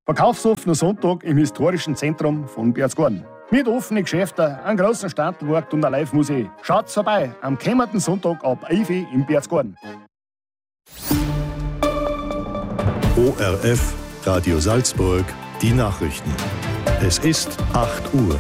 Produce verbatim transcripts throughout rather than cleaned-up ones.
Verkaufsoffener Sonntag im historischen Zentrum von Berchtesgaden. Mit offenen Geschäften, einem grossen Standmarkt und einer Live-Musik. Schaut's vorbei am kommenden Sonntag ab elf Uhr in Berchtesgaden. O R F, Radio Salzburg, die Nachrichten. Es ist acht Uhr.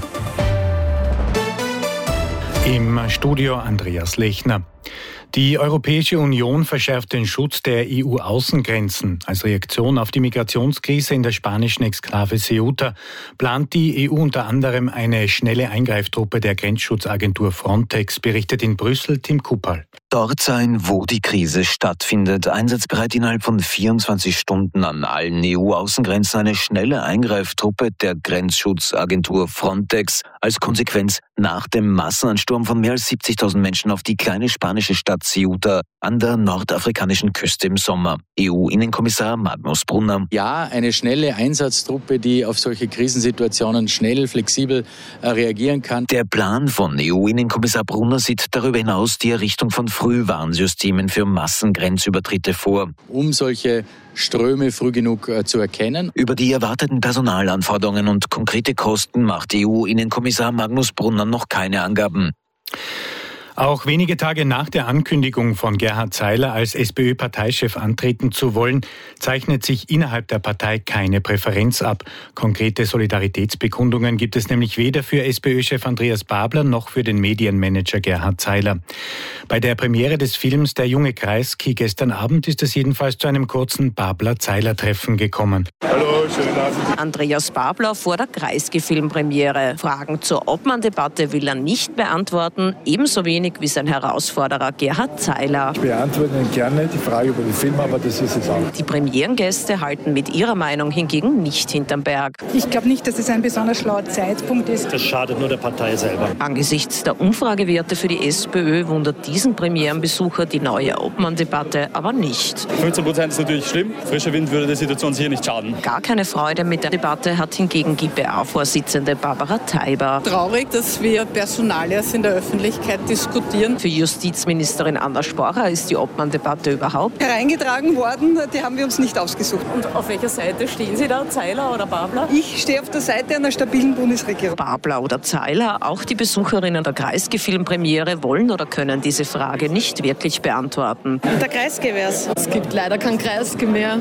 Im Studio Andreas Lechner. Die Europäische Union verschärft den Schutz der E U-Außengrenzen. Als Reaktion auf die Migrationskrise in der spanischen Exklave Ceuta plant die E U unter anderem eine schnelle Eingreiftruppe der Grenzschutzagentur Frontex, berichtet in Brüssel Tim Kuppal. Dort sein, wo die Krise stattfindet. Einsatzbereit innerhalb von vierundzwanzig Stunden an allen E U-Außengrenzen eine schnelle Eingreiftruppe der Grenzschutzagentur Frontex. Als Konsequenz nach dem Massenansturm von mehr als siebzigtausend Menschen auf die kleine spanische Stadt Ceuta an der nordafrikanischen Küste im Sommer. E U-Innenkommissar Magnus Brunner. Ja, eine schnelle Einsatztruppe, die auf solche Krisensituationen schnell, flexibel äh, reagieren kann. Der Plan von E U-Innenkommissar Brunner sieht darüber hinaus die Errichtung von Frühwarnsystemen für Massengrenzübertritte vor. Um solche Ströme früh genug äh, zu erkennen. Über die erwarteten Personalanforderungen und konkrete Kosten macht E U-Innenkommissar Magnus Brunner noch keine Angaben. Auch wenige Tage nach der Ankündigung von Gerhard Zeiler als SPÖ-Parteichef antreten zu wollen, zeichnet sich innerhalb der Partei keine Präferenz ab. Konkrete Solidaritätsbekundungen gibt es nämlich weder für SPÖ-Chef Andreas Babler noch für den Medienmanager Gerhard Zeiler. Bei der Premiere des Films Der junge Kreisky gestern Abend ist es jedenfalls zu einem kurzen Babler-Zeiler-Treffen gekommen. Hallo, schönen Abend. Andreas Babler vor der Kreisky-Filmpremiere. Fragen zur Obmann-Debatte will er nicht beantworten, ebenso wenig wie sein Herausforderer Gerhard Zeiler. Ich beantworte Ihnen gerne die Frage über den Film, aber das ist es auch. Die Premierengäste halten mit ihrer Meinung hingegen nicht hinterm Berg. Ich glaube nicht, dass es ein besonders schlauer Zeitpunkt ist. Das schadet nur der Partei selber. Angesichts der Umfragewerte für die SPÖ wundert diesen Premierenbesucher die neue Obmann-Debatte aber nicht. fünfzehn Prozent ist natürlich schlimm. Frischer Wind würde der Situation sicher nicht schaden. Gar keine Freude mit der Debatte hat hingegen G B A-Vorsitzende Barbara Teiber. Traurig, dass wir Personalias in der Öffentlichkeit diskutieren. Für Justizministerin Anna Sporrer ist die Obmann-Debatte überhaupt hereingetragen worden. Die haben wir uns nicht ausgesucht. Und auf welcher Seite stehen Sie da, Zeiler oder Babler? Ich stehe auf der Seite einer stabilen Bundesregierung. Babler oder Zeiler, auch die Besucherinnen der Kreisky-Filmpremiere wollen oder können diese Frage nicht wirklich beantworten. Der Kreisky wär's. Es gibt leider keinen Kreisky mehr.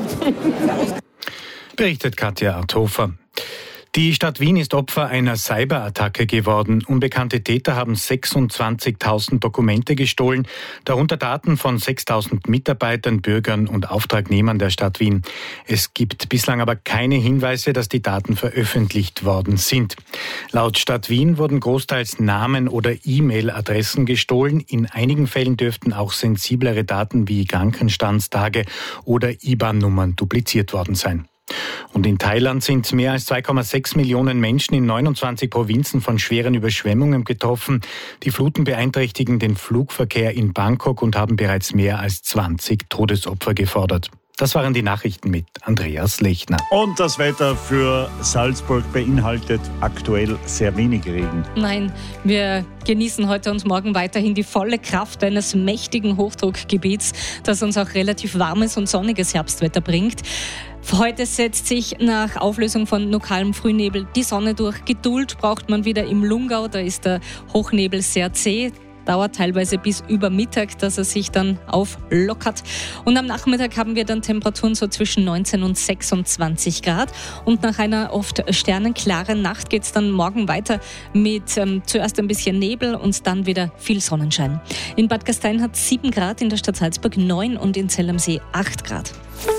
Berichtet Katja Arthofer. Die Stadt Wien ist Opfer einer Cyberattacke geworden. Unbekannte Täter haben sechsundzwanzigtausend Dokumente gestohlen, darunter Daten von sechstausend Mitarbeitern, Bürgern und Auftragnehmern der Stadt Wien. Es gibt bislang aber keine Hinweise, dass die Daten veröffentlicht worden sind. Laut Stadt Wien wurden großteils Namen oder E-Mail-Adressen gestohlen. In einigen Fällen dürften auch sensiblere Daten wie Krankenstandstage oder I B A N-Nummern dupliziert worden sein. Und in Thailand sind mehr als zwei Komma sechs Millionen Menschen in neunundzwanzig Provinzen von schweren Überschwemmungen getroffen. Die Fluten beeinträchtigen den Flugverkehr in Bangkok und haben bereits mehr als zwanzig Todesopfer gefordert. Das waren die Nachrichten mit Andreas Lechner. Und das Wetter für Salzburg beinhaltet aktuell sehr wenig Regen. Nein, wir genießen heute und morgen weiterhin die volle Kraft eines mächtigen Hochdruckgebiets, das uns auch relativ warmes und sonniges Herbstwetter bringt. Heute setzt sich nach Auflösung von lokalem Frühnebel die Sonne durch. Geduld braucht man wieder im Lungau, da ist der Hochnebel sehr zäh. Dauert teilweise bis über Mittag, dass er sich dann auflockert. Und am Nachmittag haben wir dann Temperaturen so zwischen neunzehn und sechsundzwanzig Grad. Und nach einer oft sternenklaren Nacht geht es dann morgen weiter mit ähm, zuerst ein bisschen Nebel und dann wieder viel Sonnenschein. In Bad Gastein hat es sieben Grad, in der Stadt Salzburg neun und in Zell am See acht Grad.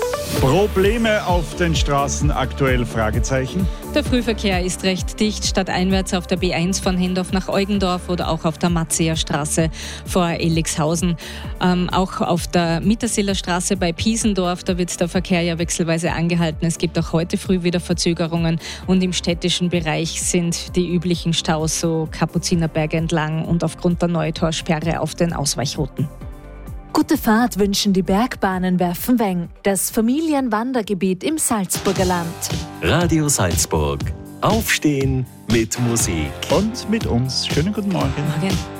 Probleme auf den Straßen aktuell? Fragezeichen. Der Frühverkehr ist recht dicht, stadteinwärts auf der B eins von Hendorf nach Eugendorf oder auch auf der Matzeer Straße vor Elixhausen. Ähm, auch auf der Mittersiller Straße bei Piesendorf, da wird der Verkehr ja wechselweise angehalten. Es gibt auch heute früh wieder Verzögerungen und im städtischen Bereich sind die üblichen Staus so Kapuzinerberg entlang und aufgrund der Neutorsperre auf den Ausweichrouten. Gute Fahrt wünschen die Bergbahnen Werfenweng, das Familienwandergebiet im Salzburger Land. Radio Salzburg. Aufstehen mit Musik. Und mit uns. Schönen guten Morgen. Morgen.